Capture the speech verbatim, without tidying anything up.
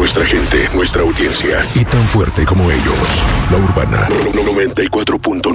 Nuestra gente, nuestra audiencia y tan fuerte como ellos. La Urbana noventa y cuatro punto